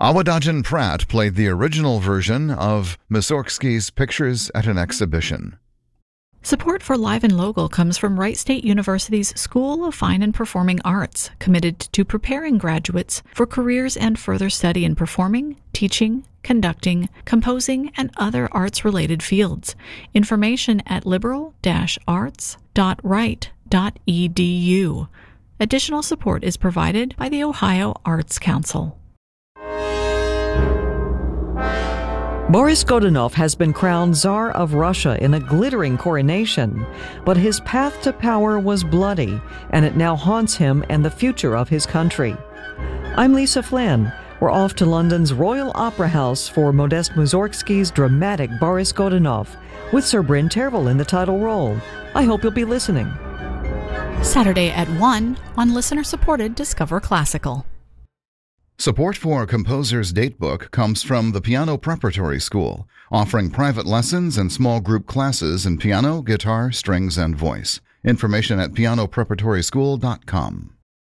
Awadagin Pratt played the original version of Mussorgsky's Pictures at an Exhibition. Support for Live and Local comes from Wright State University's School of Fine and Performing Arts, committed to preparing graduates for careers and further study in performing, teaching, conducting, composing, and other arts-related fields. Information at liberal-arts.wright.edu. Additional support is provided by the Ohio Arts Council. Boris Godunov has been crowned Tsar of Russia in a glittering coronation, but his path to power was bloody, and it now haunts him and the future of his country. I'm Lisa Flynn. We're off to London's Royal Opera House for Modest Mussorgsky's dramatic Boris Godunov, with Sir Bryn Tervel in the title role. I hope you'll be listening. Saturday at 1 on listener-supported Discover Classical. Support for Composer's Datebook comes from the Piano Preparatory School, offering private lessons and small group classes in piano, guitar, strings, and voice. Information at pianopreparatoryschool.com.